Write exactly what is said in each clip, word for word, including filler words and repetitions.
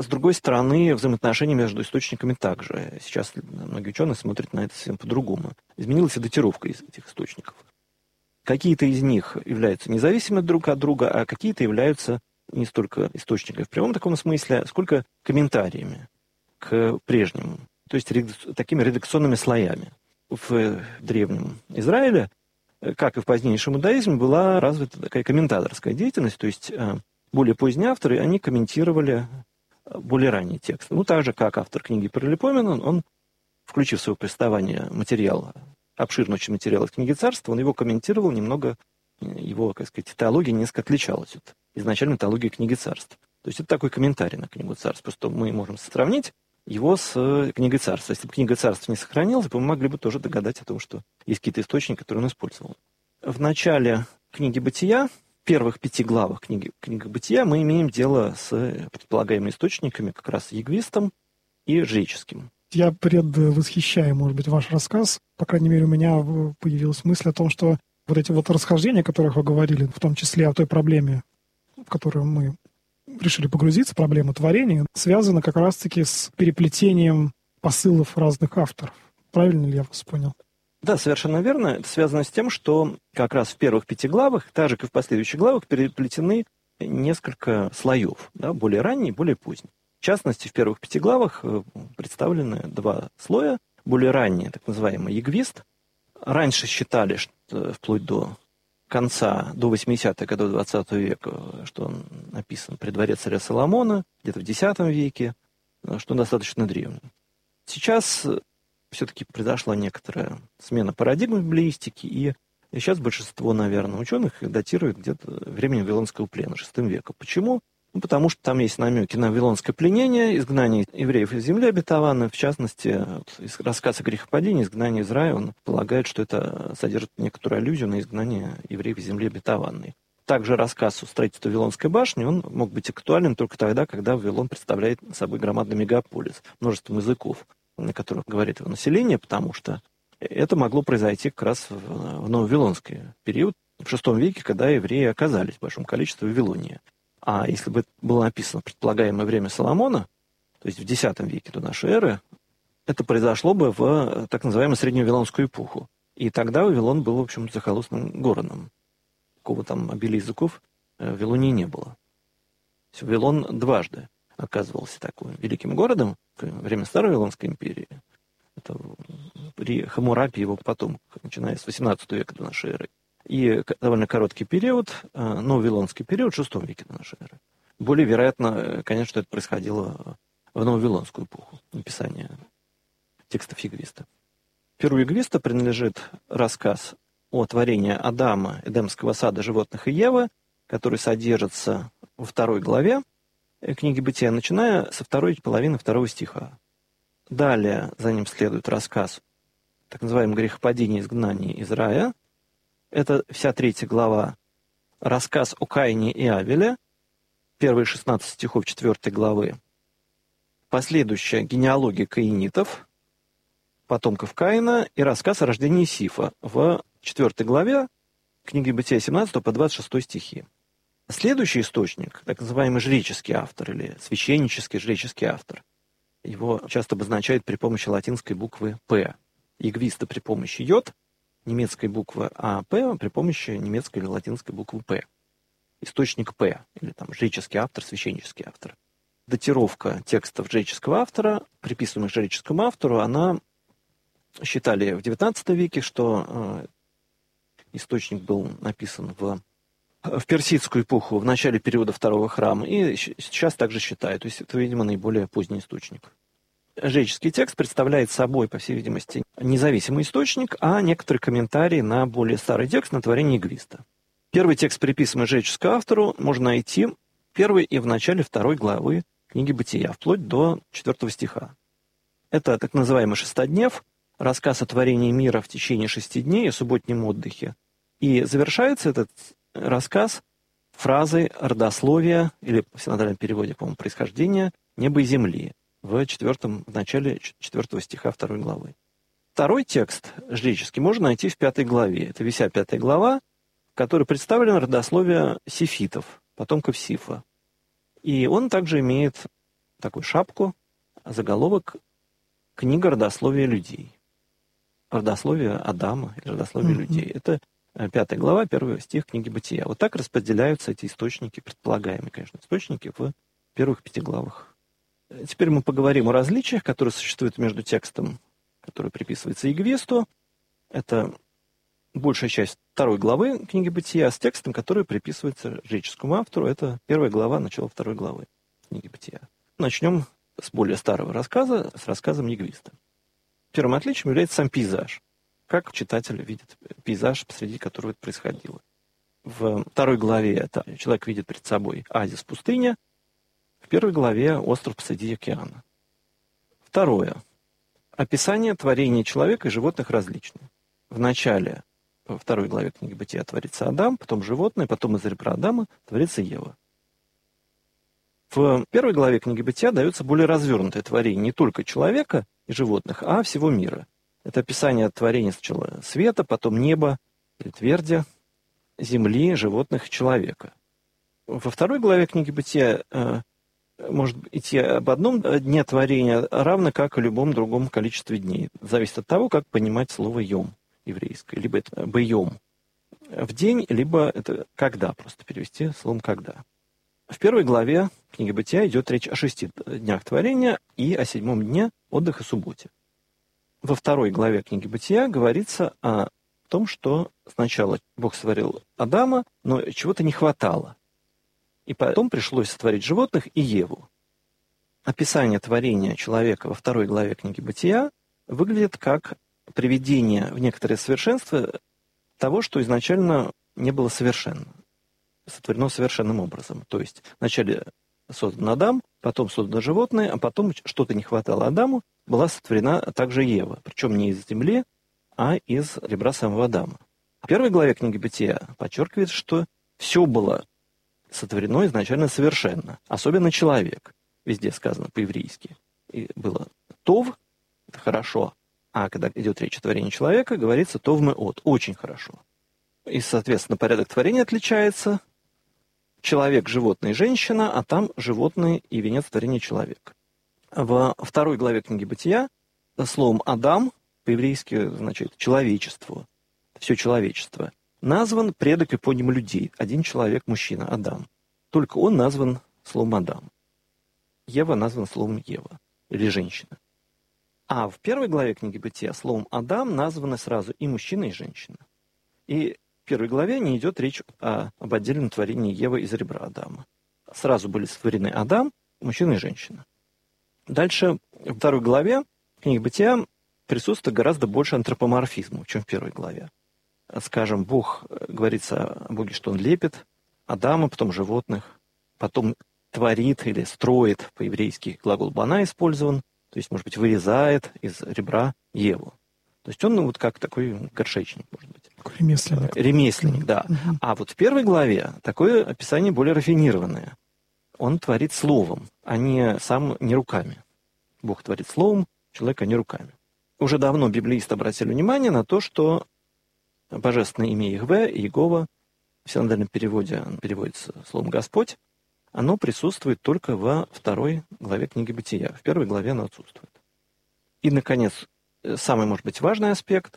С другой стороны, взаимоотношения между источниками также. Сейчас многие ученые смотрят на это совсем по-другому. Изменилась и датировка из этих источников. Какие-то из них являются независимы друг от друга, а какие-то являются не столько источниками в прямом таком смысле, сколько комментариями к прежнему. То есть такими редакционными слоями. В древнем Израиле, как и в позднейшем иудаизме, была развита такая комментаторская деятельность, то есть более поздние авторы, они комментировали более ранние тексты. Ну, так же, как автор книги Паралипомен, он, он, включив в свое повествование материал, обширный очень материал из книги Царства, он его комментировал немного, его, как сказать, теология несколько отличалась от изначальной теологии книги Царств. То есть это такой комментарий на книгу Царств. Просто мы можем сравнить его с книгой Царств. Если бы книга Царств не сохранилась, то мы могли бы тоже догадать о том, что есть какие-то источники, которые он использовал. В начале книги Бытия, в первых пяти главах книги, книги Бытия, мы имеем дело с предполагаемыми источниками, как раз Егвистом и Жреческим. Я предвосхищаю, может быть, ваш рассказ. По крайней мере, у меня появилась мысль о том, что вот эти вот расхождения, о которых вы говорили, в том числе о той проблеме, в которую мы решили погрузиться, проблема творения, связана как раз-таки с переплетением посылов разных авторов. Правильно ли я вас понял? Да, совершенно верно. Это связано с тем, что как раз в первых пяти главах, так же, как и в последующих главах, переплетены несколько слоев, да, более ранние, более поздние. В частности, в первых пяти главах представлены два слоя. Более ранние, так называемый Егвист. Раньше считали, что вплоть до конца, до восьмидесятых годов двадцатого века, что он написан при дворе царя Соломона, где-то в десятом веке, что он достаточно древний. Сейчас все-таки произошла некоторая смена парадигмы в библеистике, и сейчас большинство, наверное, ученых датируют где-то временем Вавилонского плена, шестым веком. Почему? Ну, потому что там есть намеки на вавилонское пленение, изгнание евреев из земли обетованной. В частности, вот, рассказ о грехопадении, изгнание из рая, он полагает, что это содержит некоторую аллюзию на изгнание евреев из земли обетованной. Также рассказ о строительстве Вавилонской башни, он мог быть актуален только тогда, когда Вавилон представляет собой громадный мегаполис, множеством языков, на которых говорит его население, потому что это могло произойти как раз в, в нововавилонский период, в шестом веке, когда евреи оказались в большом количестве в Вавилонии. А если бы это было написано в предполагаемое время Соломона, то есть в десятом веке до нашей эры, это произошло бы в так называемую среднюю вавилонскую эпоху. И тогда Вавилон был, в общем, захолустным городом. Какого там обилия языков в Вавилоне не было. Вавилон дважды оказывался таким великим городом во время Старой Вавилонской империи. Это при Хаммурапе его потомках, начиная с восемнадцатого века до нашей эры. И довольно короткий период, нововавилонский период, в шестом веке до нашей эры. Более вероятно, конечно, что это происходило в нововавилонскую эпоху написания текстов Егвиста. Перу Егвиста принадлежит рассказ о творении Адама, Эдемского сада, животных и Евы, который содержится во второй главе книги Бытия, начиная со второй половины второго стиха. Далее за ним следует рассказ, так называемый грехопадение и изгнание из рая. Это вся третья глава. Рассказ о Каине и Авеле, первые шестнадцать стихов четвёртой главы. Последующая генеалогия каинитов, потомков Каина, и рассказ о рождении Сифа в четвёртой главе книги Бытия семнадцатого по двадцать шестой стихи. Следующий источник, так называемый жреческий автор или священнический жреческий автор, его часто обозначают при помощи латинской буквы «П». Егвиста при помощи «Йод», немецкой буквы А, П при помощи немецкой или латинской буквы П. Источник П, или там жреческий автор, священнический автор. Датировка текстов жреческого автора, приписываемых жреческому автору, она считали в девятнадцатом веке, что э, источник был написан в, в персидскую эпоху, в начале периода второго храма, и сейчас также считают. То есть это, видимо, наиболее поздний источник. Жреческий текст представляет собой, по всей видимости, независимый источник, а некоторые комментарии на более старый текст, на творение Егвиста. Первый текст, приписанный жреческому автору, можно найти в первой и в начале второй главы книги Бытия, вплоть до четвёртого стиха. Это так называемый шестоднев, рассказ о творении мира в течение шести дней и субботнем отдыхе. И завершается этот рассказ фразой родословия, или в синодальном переводе, по-моему, происхождения неба и земли, в, четвертом, в начале четвертого стиха второй главы. Второй текст жреческий можно найти в пятой главе. Это вся пятая глава, в которой представлено родословие сифитов, потомков Сифа. И он также имеет такую шапку, заголовок «Книга родословия людей». Родословие Адама или родословие mm-hmm. людей. Это пятая глава, первый стих книги Бытия. Вот так распределяются эти источники, предполагаемые, конечно, источники в первых пяти главах. Теперь мы поговорим о различиях, которые существуют между текстом, который приписывается Игвесту. Это большая часть второй главы книги Бытия, с текстом, который приписывается греческому автору. Это первая глава, начало второй главы книги Бытия. Начнем с более старого рассказа, с рассказом Игвеста. Первым отличием является сам пейзаж. Как читатель видит пейзаж, посреди которого это происходило. В второй главе это человек видит перед собой оазис пустыня, в первой главе остров посреди океана. Второе. Описание творения человека и животных различных. В начале, во второй главе книги Бытия творится Адам, потом животное, потом из ребра Адама творится Ева. В первой главе книги Бытия дается более развернутое творение не только человека и животных, а всего мира. Это описание творения сначала света, потом неба, или тверди, земли, животных, человека. Во второй главе книги Бытия э, может идти об одном дне творения, равно как и любом другом количестве дней. Зависит от того, как понимать слово «йом» еврейское. Либо это «б-йом» в день, либо это «когда», просто перевести словом «когда». В первой главе книги Бытия идет речь о шести днях творения и о седьмом дне отдыха субботе. Во второй главе книги Бытия говорится о том, что сначала Бог сотворил Адама, но чего-то не хватало. И потом пришлось сотворить животных и Еву. Описание творения человека во второй главе книги Бытия выглядит как приведение в некоторое совершенство того, что изначально не было совершенно. Сотворено совершенным образом. То есть вначале создан Адам, потом создано животное, а потом что-то не хватало Адаму, была сотворена также Ева. Причем не из земли, а из ребра самого Адама. В первой главе книги Бытия подчеркивается, что все было сотворено изначально совершенно. Особенно человек. Везде сказано по-еврейски. И было «тов» — это хорошо, а когда идет речь о творении человека, говорится «тов меот» — очень хорошо. И, соответственно, порядок творения отличается. Человек, животное и женщина, а там животное и венец творения человека. Во второй главе книги Бытия словом «Адам», по-еврейски означает «человечество», все человечество, назван предок эпоним людей, один человек, мужчина, Адам. Только он назван словом «Адам». Ева названа словом «Ева» или «женщина». А в первой главе книги Бытия словом «Адам» названы сразу и мужчина, и женщина. И в первой главе не идет речь о, об отдельном творении Евы из ребра Адама. Сразу были сотворены Адам, мужчина и женщина. Дальше, во второй главе книги Бытия присутствует гораздо больше антропоморфизма, чем в первой главе. Скажем, Бог, говорится о Боге, что Он лепит Адама, потом животных, потом творит или строит, по-еврейски глагол «бана» использован, то есть, может быть, вырезает из ребра Еву. То есть он ну, вот как такой горшечник, может быть. Такой ремесленник. Ремесленник, да. Uh-huh. А вот в первой главе такое описание более рафинированное. Он творит словом, а не сам не руками. Бог творит словом, человек, а не руками. Уже давно библеисты обратили внимание на то, что божественное имя Яхве, Иегова, в синодальном переводе переводится словом «Господь», оно присутствует только во второй главе книги Бытия. В первой главе оно отсутствует. И, наконец, самый, может быть, важный аспект.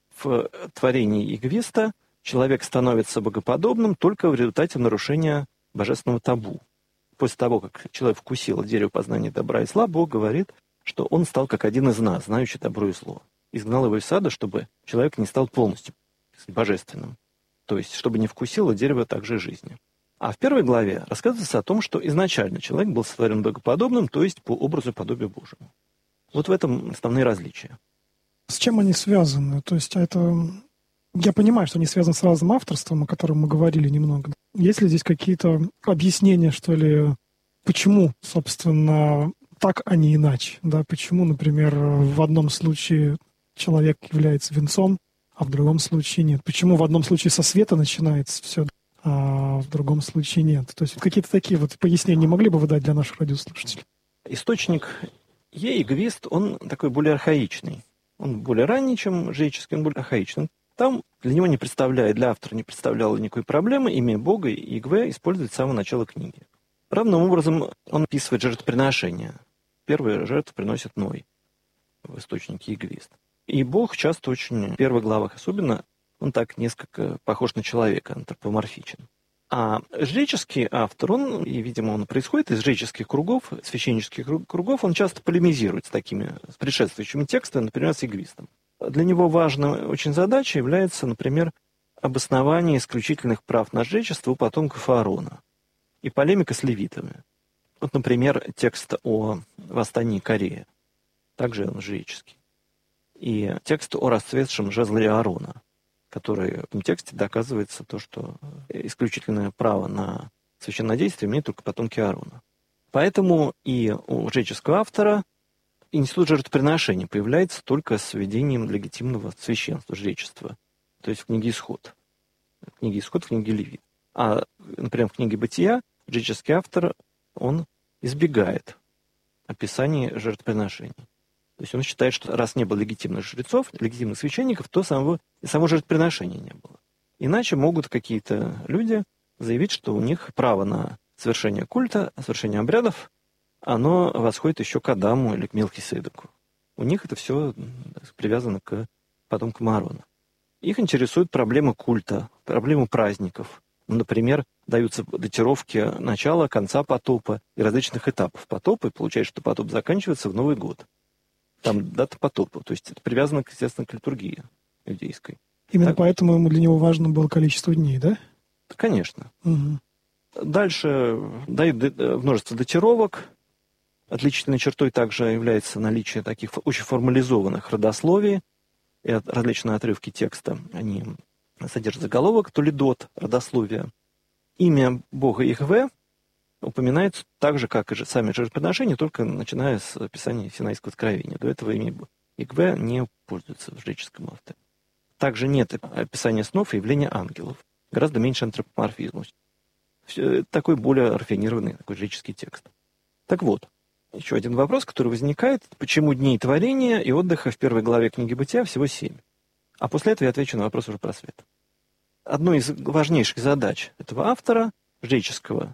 В творении Игвеста человек становится богоподобным только в результате нарушения божественного табу. После того, как человек вкусил дерево познания добра и зла, Бог говорит, что он стал как один из нас, знающий добро и зло. Изгнал его из сада, чтобы человек не стал полностью божественным. То есть, чтобы не вкусило дерево также жизни. А в первой главе рассказывается о том, что изначально человек был сотворен богоподобным, то есть по образу и подобию Божьему. Вот в этом основные различия. С чем они связаны? То есть это... Я понимаю, что они связаны с разным авторством, о котором мы говорили немного. Есть ли здесь какие-то объяснения, что ли, почему, собственно, так, а не иначе? Да? Почему, например, в одном случае человек является венцом, а в другом случае нет? Почему в одном случае со света начинается все, а в другом случае нет? То есть какие-то такие вот пояснения могли бы вы дать для наших радиослушателей? Источник Игвест, он такой более архаичный. Он более ранний, чем греческий, он более архаичный. Там для него не представляет, для автора не представляло никакой проблемы, имя Бога Игве использует с самого начала книги. Равным образом он описывает жертвоприношения. первые жертвы приносит Ной в источнике Игвест. И Бог часто очень, в первых главах особенно, он так несколько похож на человека, антропоморфичен. А жреческий автор, он, и, видимо, он происходит из жреческих кругов, священнических кругов, он часто полемизирует с такими, с предшествующими текстами, например, с Игвистом. Для него важной очень задачей является, например, обоснование исключительных прав на жречество у потомков Аарона и полемика с левитами. Вот, например, текст о восстании Корея, также он жреческий, и текст о расцветшем жезле Аарона, который в этом тексте доказывается то, что исключительное право на священнодействие имеют только потомки Аарона. Поэтому и у жреческого автора институт жертвоприношения появляется только с введением легитимного священства, жречества, то есть в книге Исход. В книге Исход, в книге Левит. А, например, в книге Бытия жреческий автор, он избегает описания жертвоприношений. То есть он считает, что раз не было легитимных жрецов, легитимных священников, то самого, и само жертвоприношения не было. Иначе могут какие-то люди заявить, что у них право на совершение культа, совершение обрядов, оно восходит еще к Адаму или к Мелхиседеку. У них это все привязано к потомкам Аарона. Их интересуют проблемы культа, проблемы праздников. Например, даются датировки начала, конца потопа и различных этапов потопа, и получается, что потоп заканчивается в Новый год. Там дата потопа, то есть это привязано, естественно, к литургии иудейской. Именно так? Поэтому ему для него важно было количество дней, да? Конечно. Угу. Дальше дают множество датировок. Отличительной чертой также является наличие таких очень формализованных родословий. И различные отрывки текста, они содержат заголовок «Толидот», родословие. Имя Бога Ихве упоминается так же, как и сами жертвоприношения, только начиная с описания Синайского откровения. До этого имя Ихве не пользуется в жреческом авторе. Также нет описания снов и явления ангелов. Гораздо меньше антропоморфизма. Такой более рафинированный такой жреческий текст. Так вот, еще один вопрос, который возникает. Почему дней творения и отдыха в первой главе книги Бытия всего семь? А после этого я отвечу на вопрос уже про свет. Одной из важнейших задач этого автора, жреческого,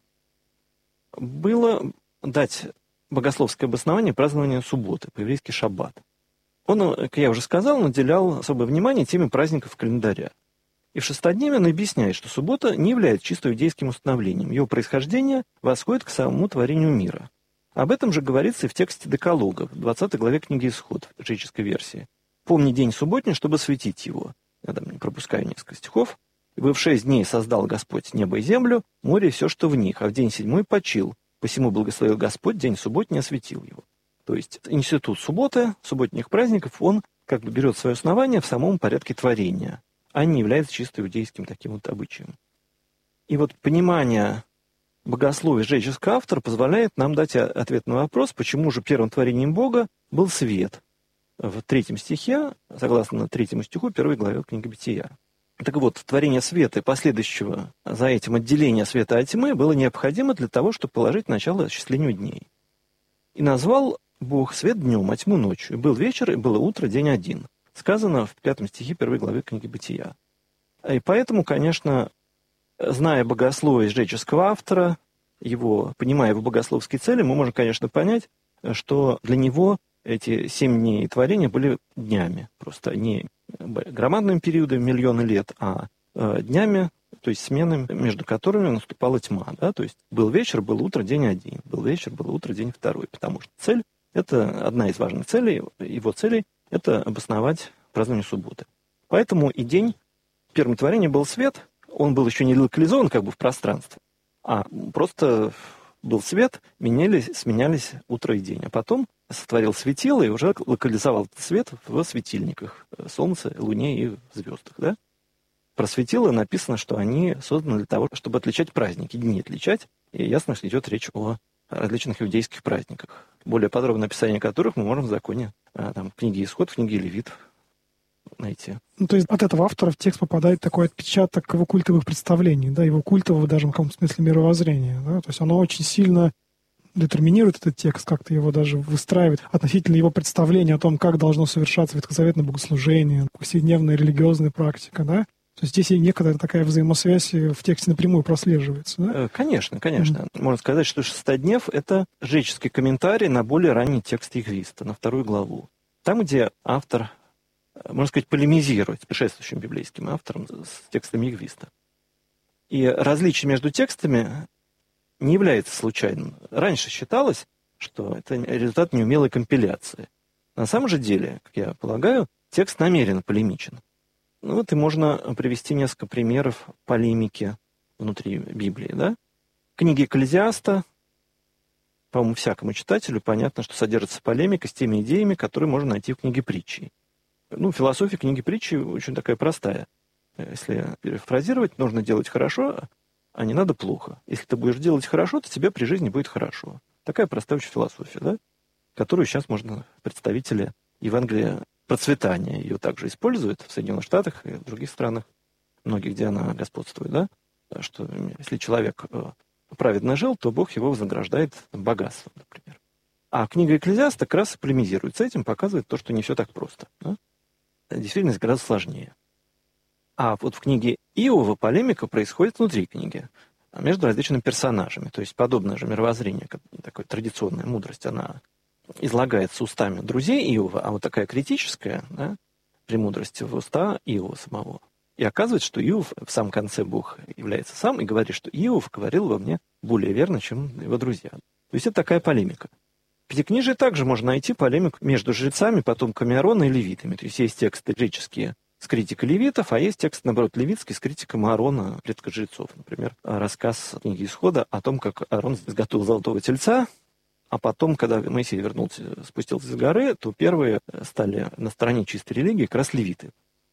было дать богословское обоснование празднования субботы, по-еврейски шаббат. Он, как я уже сказал, наделял особое внимание теме праздников календаря. И в шестодневе он объясняет, что суббота не является чисто иудейским установлением. Ее происхождение восходит к самому творению мира. Об этом же говорится и в тексте Декалога, в двадцатой главе книги Исход, в жреческой версии. «Помни день субботний, чтобы светить его». Я там не пропускаю несколько стихов. «Ибо в шесть дней создал Господь небо и землю, море и все, что в них, а в день седьмой почил. Посему благословил Господь, день субботний осветил его». То есть институт субботы, субботних праздников, он как бы берет свое основание в самом порядке творения, а не является чисто иудейским таким вот обычаем. И вот понимание богословия жреческого автора позволяет нам дать ответ на вопрос, почему же первым творением Бога был свет. В третьем стихе, согласно третьему стиху первой главы книги Бытия. Так вот, творение света и последующего за этим отделения света от тьмы было необходимо для того, чтобы положить начало осчастлению дней. «И назвал Бог свет днем, а тьму ночью. И был вечер, и было утро, день один». Сказано в пятом стихе первой главы книги Бытия. И поэтому, конечно, зная богословие жреческого автора, его, понимая его богословские цели, мы можем, конечно, понять, что для него эти семь дней творения были днями. Просто не громадными периодами, миллионы лет, а днями, то есть сменами, между которыми наступала тьма. Да? То есть был вечер, было утро, день один. Был вечер, было утро, день второй. Потому что цель, это одна из важных целей, его целей, это обосновать празднование субботы. Поэтому и день первым творением был свет, он был еще не локализован как бы в пространстве, а просто был свет, менялись, сменялись утро и день. А потом сотворил светило и уже локализовал этот свет в светильниках, солнце, луне и звездах. Да? Про светила написано, что они созданы для того, чтобы отличать праздники, дни отличать. И ясно, что идет речь о различных иудейских праздниках, более подробное описание которых мы можем в законе, там, в книге Исход, в книге Левит найти. Ну, то есть от этого автора в текст попадает такой отпечаток его культовых представлений, да, его культового даже в каком-то смысле мировоззрения. Да? То есть оно очень сильно детерминирует этот текст, как-то его даже выстраивает относительно его представления о том, как должно совершаться ветхозаветное богослужение, повседневная религиозная практика, да. То есть здесь и некоторая такая взаимосвязь в тексте напрямую прослеживается, да? Конечно, конечно. Mm-hmm. Можно сказать, что «Шестоднев» — это жреческий комментарий на более ранний текст Егвиста, на вторую главу. Там, где автор, можно сказать, полемизирует с предшествующим библейским автором, с текстом Егвиста. И различие между текстами не является случайным. Раньше считалось, что это результат неумелой компиляции. На самом же деле, как я полагаю, текст намеренно полемичен. Ну вот и можно привести несколько примеров полемики внутри Библии, да? В книге Экклезиаста, по-моему, всякому читателю понятно, что содержится полемика с теми идеями, которые можно найти в книге Притчи. Ну, философия книги Притчи очень такая простая. Если перефразировать, нужно делать хорошо, а не надо плохо. Если ты будешь делать хорошо, то тебе при жизни будет хорошо. Такая простая очень философия, да? Которую сейчас можно представители Евангелия процветания ее также используют в Соединенных Штатах и в других странах, многих, где она господствует, да? Что если человек праведно жил, то Бог его вознаграждает богатством, например. А книга Экклезиаста как раз полемизирует с этим, показывает то, что не все так просто. Да? Действительность гораздо сложнее. А вот в книге Иова полемика происходит внутри книги, между различными персонажами. То есть подобное же мировоззрение, такая традиционная мудрость, она излагается устами друзей Иова, а вот такая критическая, да, премудрость в уста Иова самого. И оказывается, что Иов в самом конце Бог является сам и говорит, что Иов говорил во мне более верно, чем его друзья. То есть это такая полемика. В Пятикнижии также можно найти полемику между жрецами, потомками Аарона и левитами. То есть есть тексты греческие с критикой левитов, а есть текст, наоборот, левитский с критикой Аарона, предков жрецов. Например, рассказ книги Исхода о том, как Аарон изготовил золотого тельца, а потом, когда Моисей вернулся, спустился с горы, то первые стали на стороне чистой религии как раз левиты.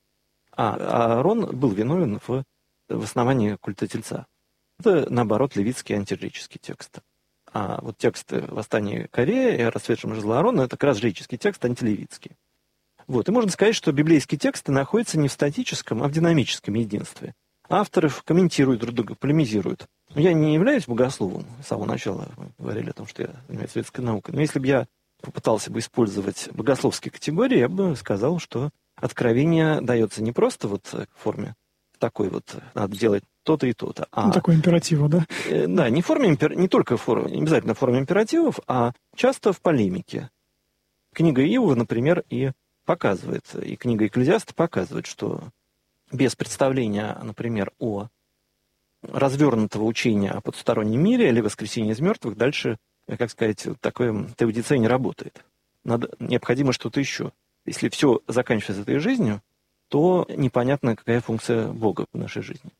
А Аарон был виновен в, в основании культа тельца. Это, наоборот, левитский антижреческий текст. А вот текст «Восстание Корея» и «Расцветшем жезла Аарона» — это как раз жреческий текст, антилевитский. Вот. И можно сказать, что библейские тексты находятся не в статическом, а в динамическом единстве. Авторы комментируют друг друга, полемизируют. Я не являюсь богословом. С самого начала мы говорили о том, что я занимаюсь светской наукой. Но если бы я попытался бы использовать богословские категории, я бы сказал, что откровение дается не просто вот в форме такой вот, надо делать то-то и то-то. А, ну, такой императива, да? Э, да, не, в форме, не только в форме, не обязательно в форме императивов, а часто в полемике. Книга Иова, например, и показывает, и книга Экклезиаста показывает, что без представления, например, о развернутого учения о потустороннем мире или воскресении из мертвых, дальше, как сказать, такое теодицея не работает. Надо, необходимо что-то еще. Если все заканчивается этой жизнью, то непонятно, какая функция Бога в нашей жизни.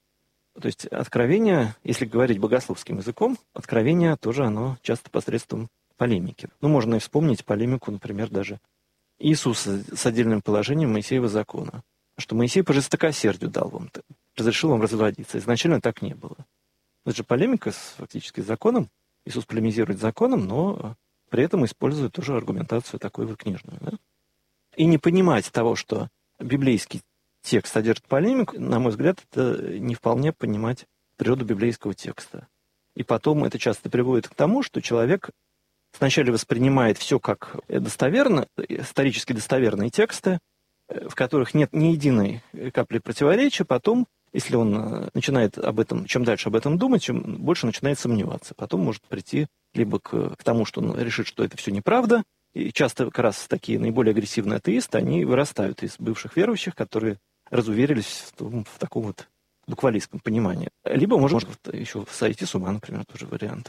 То есть откровение, если говорить богословским языком, откровение тоже оно часто посредством полемики. Ну, можно и вспомнить полемику, например, даже Иисуса с отдельным положением Моисеева закона. Что Моисей по жестокосердию дал вам, разрешил вам разводиться. Изначально так не было. Это же полемика с фактически законом. Иисус полемизирует с законом, но при этом использует тоже аргументацию такую вот книжную. Да? И не понимать того, что библейский текст содержит полемику, на мой взгляд, это не вполне понимать природу библейского текста. И потом это часто приводит к тому, что человек сначала воспринимает все как достоверно, исторически достоверные тексты, в которых нет ни единой капли противоречия, потом, если он начинает об этом, чем дальше об этом думать, чем больше начинает сомневаться. Потом может прийти либо к, к тому, что он решит, что это все неправда, и часто как раз такие наиболее агрессивные атеисты, они вырастают из бывших верующих, которые разуверились в, том, в таком вот буквалистском понимании. Либо может, может еще сойти с ума, например, тоже вариант.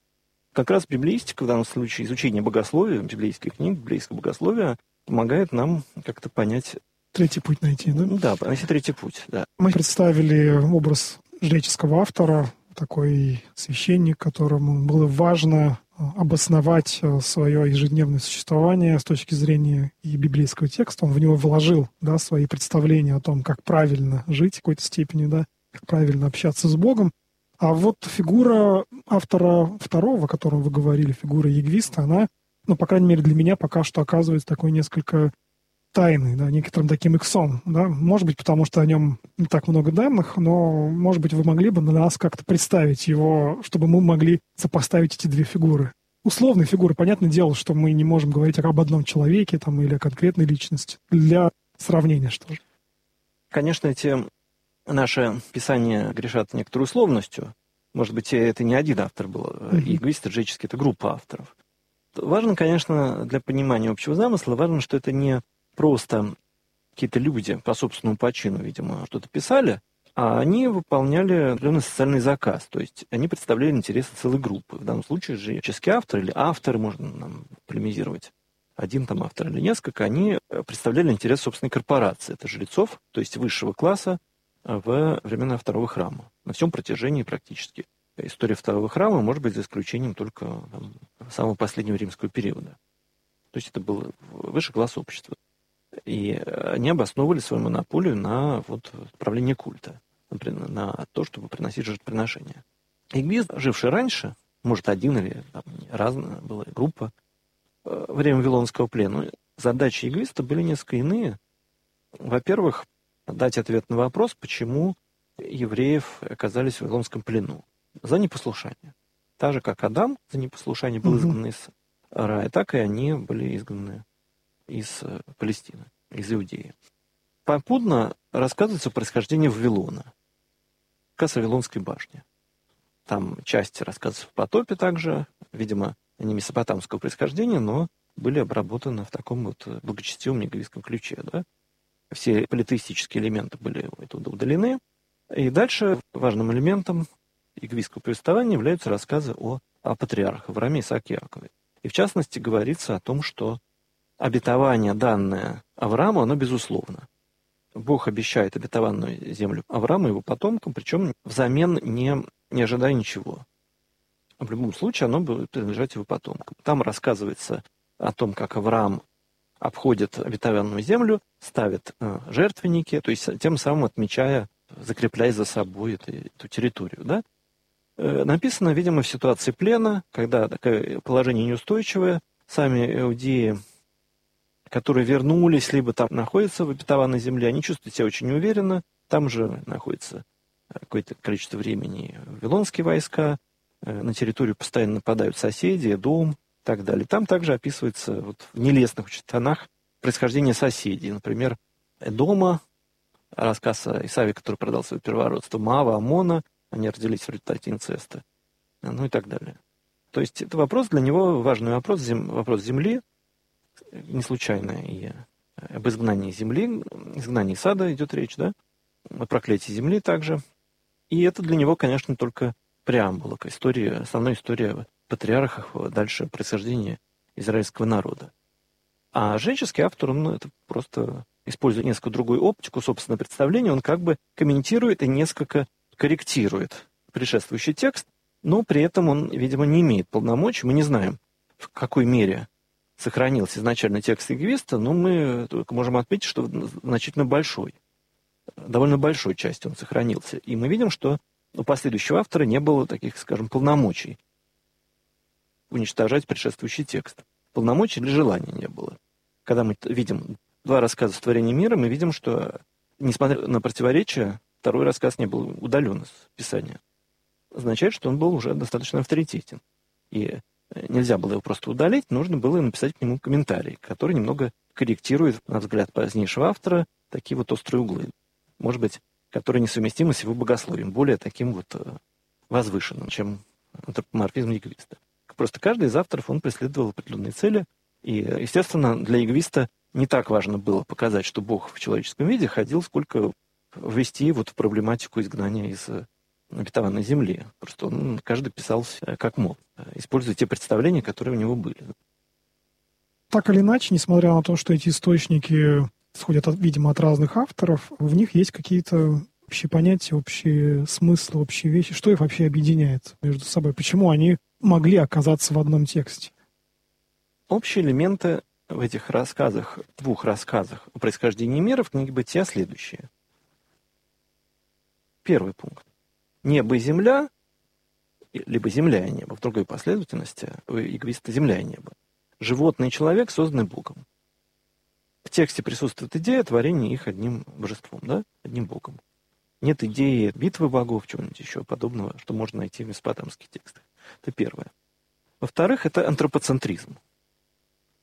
Как раз библеистика, в данном случае изучение богословия, библейских книг, библейского богословия, помогает нам как-то понять... Третий путь найти, да? Да, найти третий путь, да. Мы представили образ жреческого автора, такой священник, которому было важно обосновать свое ежедневное существование с точки зрения и библейского текста. Он в него вложил, да, свои представления о том, как правильно жить в какой-то степени, да, как правильно общаться с Богом. А вот фигура автора второго, о котором вы говорили, фигура Егвиста, она, ну, по крайней мере, для меня пока что оказывается такой несколько тайной, да, некоторым таким иксом, да. Может быть, потому что о нем не так много данных, но, может быть, вы могли бы на нас как-то представить его, чтобы мы могли сопоставить эти две фигуры. Условные фигуры, понятное дело, что мы не можем говорить об одном человеке там, или о конкретной личности. Для сравнения, что же. Конечно, эти наши писания грешат некоторой условностью. Может быть, это не один автор был, mm-hmm. и эгоист стратегически это группа авторов. Важно, конечно, для понимания общего замысла, важно, что это не просто какие-то люди по собственному почину, видимо, что-то писали, а они выполняли определенный социальный заказ. То есть они представляли интересы целой группы. В данном случае же человеческий автор или авторы, можно нам полемизировать, один там автор или несколько, они представляли интерес собственной корпорации. Это жрецов, то есть высшего класса в времена Второго храма. На всем протяжении практически. История Второго храма может быть за исключением только там, самого последнего римского периода. То есть это был высший класс общества. И они обосновывали свою монополию на вот, правление культа, например, на то, чтобы приносить жертвоприношения. Эгвист, живший раньше, может, один или там, разная была группа, во время Вавилонского плена, задачи эгвиста были несколько иные. Во-первых, дать ответ на вопрос, почему евреев оказались в Вавилонском плену. За непослушание. Так же, как Адам за непослушание был изгнан из рая, так и они были изгнаны из Палестины, из Иудеи. Попутно рассказывается происхождение Вавилона. Рассказ о Вавилонской башне. Там часть рассказов о потопе также, видимо, они месопотамского происхождения, но были обработаны в таком вот благочестивом неговистском ключе. Да? Все политеистические элементы были оттуда удалены. И дальше важным элементом иговистского повествования являются рассказы о, о патриархах Аврааме, Исааке и Иакове. И в частности говорится о том, что обетование, данное Аврааму, оно безусловно. Бог обещает обетованную землю Аврааму и его потомкам, причем взамен не, не ожидая ничего. В любом случае оно будет принадлежать его потомкам. Там рассказывается о том, как Авраам обходит обетованную землю, ставит э, жертвенники, то есть тем самым отмечая, закрепляя за собой эту, эту территорию. Да? Э, написано, видимо, в ситуации плена, когда такое положение неустойчивое, сами иудеи, которые вернулись, либо там находятся в обетованной земле, они чувствуют себя очень неуверенно. Там же находится какое-то количество времени вавилонские войска, на территорию постоянно нападают соседи, дом и так далее. Там также описывается вот, в нелестных очень тонах происхождение соседей. Например, Эдома, рассказ о Исаве, который продал свое первородство, Мава, Амона, они родились в результате инцеста, ну и так далее. То есть это вопрос для него, важный вопрос, зем, вопрос земли, не случайно и об изгнании земли, изгнании сада идет речь, да, о проклятии земли также. И это для него, конечно, только преамбула к истории, основной истории о патриархах, дальше происхождения израильского народа. А женческий автор, он это просто использует несколько другую оптику, собственное представление, он как бы комментирует и несколько корректирует предшествующий текст, но при этом он, видимо, не имеет полномочий. Мы не знаем, в какой мере сохранился изначально текст эгвиста, но мы только можем отметить, что значительно большой, довольно большой частью он сохранился. И мы видим, что у последующего автора не было таких, скажем, полномочий уничтожать предшествующий текст. Полномочий или желания не было. Когда мы видим два рассказа «Творение мира», мы видим, что, несмотря на противоречия, второй рассказ не был удален из Писания. Означает, что он был уже достаточно авторитетен. И нельзя было его просто удалить, нужно было написать к нему комментарий, который немного корректирует, на взгляд позднейшего автора, такие вот острые углы. Может быть, которые несовместимы с его богословием, более таким вот возвышенным, чем антропоморфизм эгвиста. Просто каждый из авторов, он преследовал определенные цели, и, естественно, для эгвиста не так важно было показать, что Бог в человеческом виде ходил, сколько ввести вот в проблематику изгнания из обетованной земли. Просто он, каждый писал как мог, используя те представления, которые у него были. Так или иначе, несмотря на то, что эти источники исходят, от, видимо, от разных авторов, в них есть какие-то общие понятия, общие смыслы, общие вещи. Что их вообще объединяет между собой? Почему они могли оказаться в одном тексте? Общие элементы в этих рассказах, двух рассказах о происхождении мира в книге «Бытия» следующие. Первый пункт. Небо и земля, либо земля и небо, в другой последовательности, у эгвиста земля и небо. Животное и человек созданы Богом. В тексте присутствует идея творения их одним божеством, да, одним Богом. Нет идеи битвы богов, чего-нибудь еще подобного, что можно найти в месопотамских текстах. Это первое. Во-вторых, это антропоцентризм.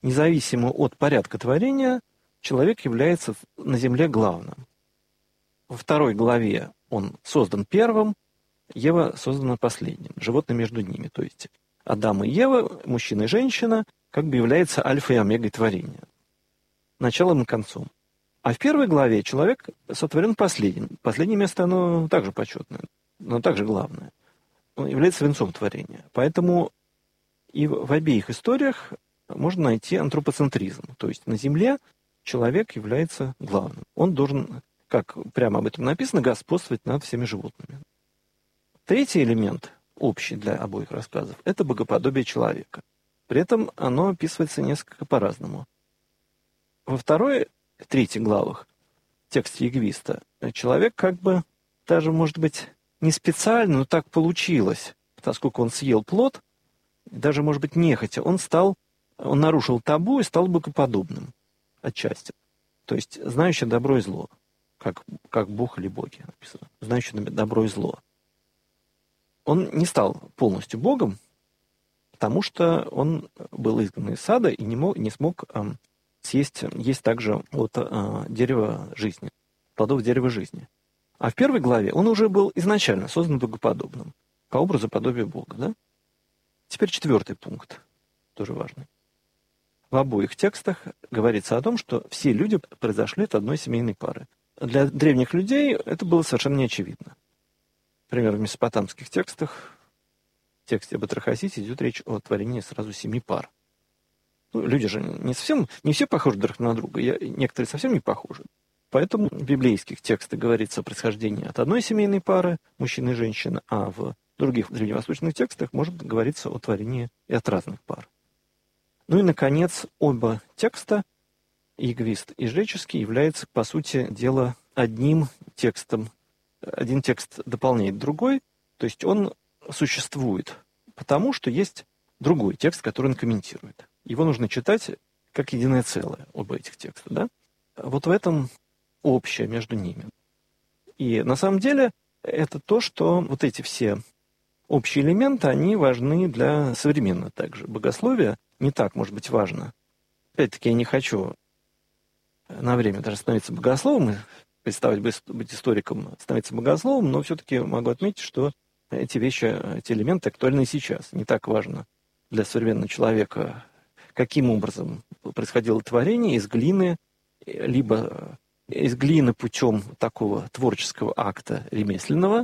Независимо от порядка творения, человек является на земле главным. Во второй главе он создан первым, Ева создана последним, животное между ними. То есть Адам и Ева, мужчина и женщина, как бы является альфой и омегой творения, началом и концом. А в первой главе человек сотворен последним. Последнее место, оно также почетное, но также главное. Он является венцом творения. Поэтому и в обеих историях можно найти антропоцентризм. То есть на Земле человек является главным. Он должен, как прямо об этом написано, господствовать над всеми животными. Третий элемент, общий для обоих рассказов, это богоподобие человека. При этом оно описывается несколько по-разному. Во второй, третьей главах, в тексте Егвиста, человек как бы даже, может быть, не специально, но так получилось, поскольку он съел плод, даже, может быть, нехотя, он стал, он нарушил табу и стал богоподобным отчасти. То есть знающий добро и зло, как, как Бог или боги написано, знающий добро и зло. Он не стал полностью Богом, потому что он был изгнан из сада и не, мог, не смог э, съесть, есть также от э, дерева жизни, плодов дерева жизни. А в первой главе он уже был изначально создан богоподобным, по образу подобия Бога. Да? Теперь четвертый пункт, тоже важный. В обоих текстах говорится о том, что все люди произошли от одной семейной пары. Для древних людей это было совершенно неочевидно. Например, в месопотамских текстах, в тексте об Атрахасите идет речь о творении сразу семи пар. Ну, люди же не совсем, не все похожи друг на друга, я, некоторые совсем не похожи. Поэтому в библейских текстах говорится о происхождении от одной семейной пары, мужчины и женщины, а в других древневосточных текстах может говориться о творении и от разных пар. Ну и, наконец, оба текста, Егвист и Жреческий, являются, по сути дела, одним текстом. Один текст дополняет другой, то есть он существует, потому что есть другой текст, который он комментирует. Его нужно читать как единое целое, оба этих текста. Да? Вот в этом общее между ними. И на самом деле это то, что вот эти все общие элементы, они важны для современного также. Богословие не так, может быть, важно. Опять-таки, я не хочу на время даже становиться богословом, представить быть историком, становиться богословом, но все-таки могу отметить, что эти вещи, эти элементы актуальны и сейчас. Не так важно для современного человека, каким образом происходило творение из глины, либо из глины путем такого творческого акта ремесленного,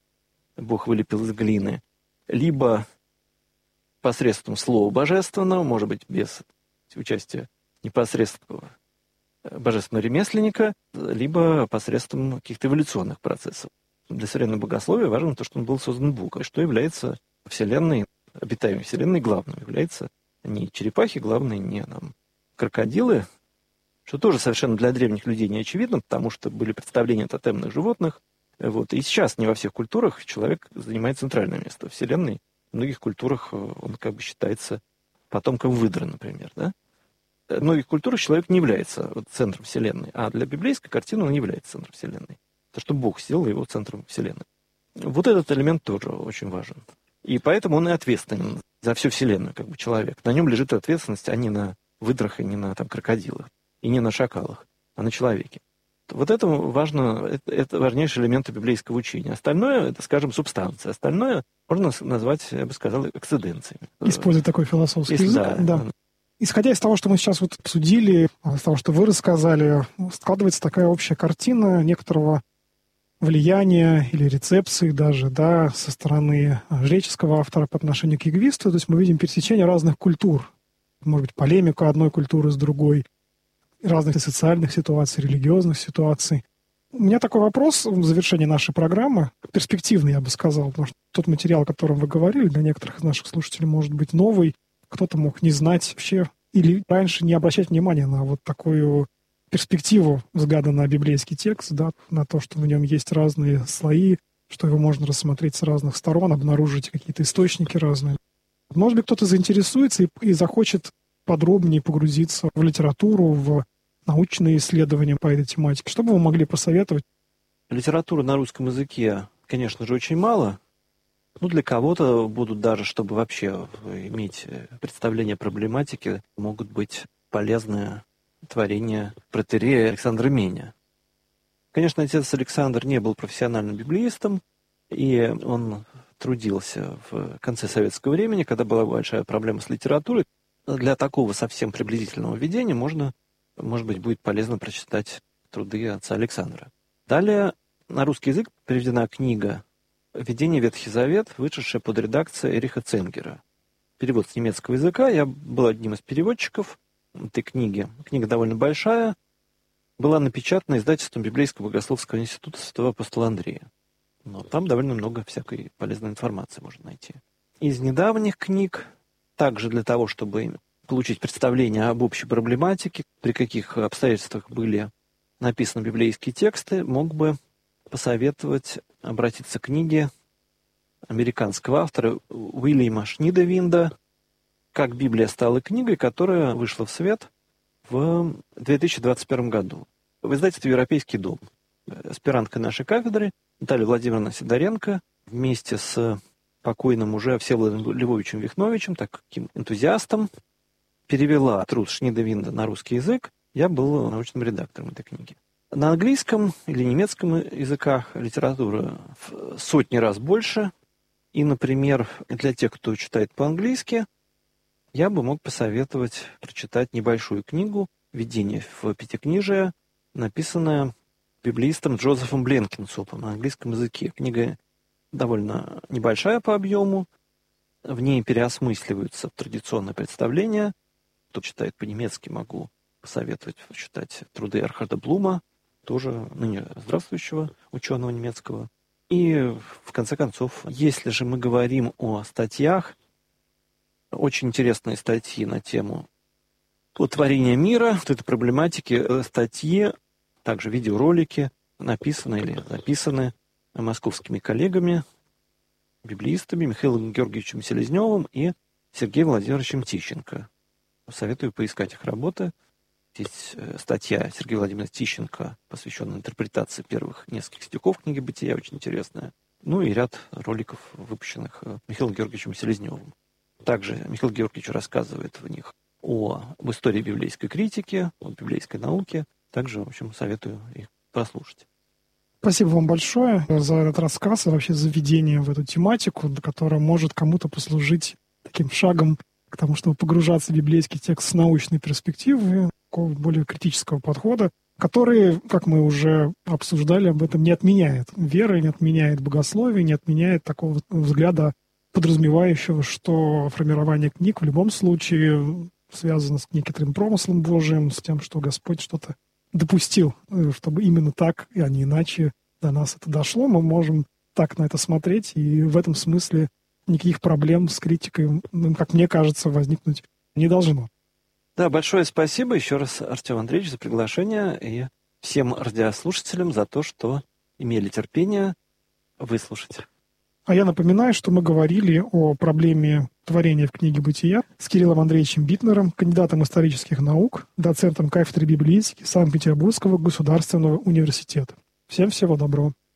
Бог вылепил из глины, либо посредством слова божественного, может быть, без участия непосредственного божественного ремесленника, либо посредством каких-то эволюционных процессов. Для современного богословия важно то, что он был создан Богом, что является Вселенной, обитаемой Вселенной главным. Является не черепахи главные, не нам, крокодилы, что тоже совершенно для древних людей не очевидно, потому что были представления о тотемных животных. Вот. И сейчас не во всех культурах человек занимает центральное место. В Вселенной в многих культурах он как бы считается потомком выдра, например, да? В многих культурах человек не является вот центром Вселенной, а для библейской картины он является центром Вселенной. То, что Бог сделал его центром Вселенной. Вот этот элемент тоже очень важен. И поэтому он и ответственен за всю Вселенную, как бы человек. На нем лежит ответственность, а не на выдрах и не на там, крокодилах, и не на шакалах, а на человеке. Вот это важно, это, это важнейшие элементы библейского учения. Остальное, это, скажем, субстанция. Остальное можно назвать, я бы сказал, эксциденциями. Используя такой философский Если, язык. Да. Да. Исходя из того, что мы сейчас вот обсудили, из того, что вы рассказали, складывается такая общая картина некоторого влияния или рецепции даже, да, со стороны жреческого автора по отношению к Егвисту. То есть мы видим пересечение разных культур. Может быть, полемику одной культуры с другой, разных социальных ситуаций, религиозных ситуаций. У меня такой вопрос в завершении нашей программы, перспективный, я бы сказал, потому что тот материал, о котором вы говорили, для некоторых из наших слушателей может быть новый, кто-то мог не знать вообще или раньше не обращать внимания на вот такую перспективу взгляда на библейский текст, да, на то, что в нем есть разные слои, что его можно рассмотреть с разных сторон, обнаружить какие-то источники разные. Может быть, кто-то заинтересуется и, и захочет подробнее погрузиться в литературу, в научные исследования по этой тематике. Что бы вы могли посоветовать? Литературы на русском языке, конечно же, очень мало. Ну, для кого-то будут даже, чтобы вообще иметь представление о проблематике, могут быть полезны творения протоиерея Александра Меня. Конечно, отец Александр не был профессиональным библеистом, и он трудился в конце советского времени, когда была большая проблема с литературой. Для такого совсем приблизительного введения можно, может быть, будет полезно прочитать труды отца Александра. Далее на русский язык переведена книга «Введение в Ветхий Завет», вышедшая под редакцией Эриха Ценгера. Перевод с немецкого языка. Я был одним из переводчиков этой книги. Книга довольно большая. Была напечатана издательством Библейского богословского института святого апостола Андрея. Но там довольно много всякой полезной информации можно найти. Из недавних книг, также для того, чтобы получить представление об общей проблематике, при каких обстоятельствах были написаны библейские тексты, мог бы посоветовать обратиться к книге американского автора Уильяма Шнидевинда «Как Библия стала книгой», которая вышла в свет в две тысячи двадцать первом году в издательстве «Европейский дом». Аспирантка нашей кафедры Наталья Владимировна Сидоренко вместе с покойным уже Всеволодом Львовичем Вихновичем, таким энтузиастом, перевела труд Шнидевинда на русский язык. Я был научным редактором этой книги. На английском или немецком языках литература в сотни раз больше. И, например, для тех, кто читает по-английски, я бы мог посоветовать прочитать небольшую книгу «Введение в Пятикнижие», написанная библеистом Джозефом Бленкинсопом на английском языке. Книга довольно небольшая по объему, в ней переосмысливаются традиционные представления. Кто читает по-немецки, могу посоветовать прочитать труды Эрхарда Блума, тоже ныне здравствующего ученого немецкого. И, в конце концов, если же мы говорим о статьях, очень интересные статьи на тему творения мира, вот этой проблематики, статьи, также видеоролики, написаны или записаны московскими коллегами, библеистами Михаилом Георгиевичем Селезневым и Сергеем Владимировичем Тищенко. Советую поискать их работы. Есть статья Сергея Владимировича Тищенко, посвященная интерпретации первых нескольких стихов книги «Бытия», очень интересная. Ну и ряд роликов, выпущенных Михаилом Георгиевичем Селезневым. Также Михаил Георгиевич рассказывает в них о, об истории библейской критики, о библейской науке. Также, в общем, советую их послушать. Спасибо вам большое за этот рассказ и вообще за введение в эту тематику, которая может кому-то послужить таким шагом к тому, чтобы погружаться в библейский текст с научной перспективы, такого более критического подхода, который, как мы уже обсуждали об этом, не отменяет веры, не отменяет богословия, не отменяет такого взгляда, подразумевающего, что формирование книг в любом случае связано с некоторым промыслом Божиим, с тем, что Господь что-то допустил, чтобы именно так, а не иначе до нас это дошло. Мы можем так на это смотреть, и в этом смысле никаких проблем с критикой, как мне кажется, возникнуть не должно. Да, большое спасибо еще раз, Артем Андреевич, за приглашение, и всем радиослушателям за то, что имели терпение выслушать. А я напоминаю, что мы говорили о проблеме творения в книге «Бытия» с Кириллом Андреевичем Битнером, кандидатом исторических наук, доцентом кафедры библеистики Санкт-Петербургского государственного университета. Всем всего доброго.